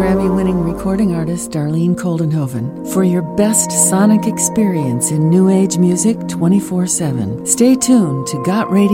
Grammy-winning recording artist Darlene Koldenhoven for your best sonic experience in New Age music 24/7. Stay tuned to Got Radio.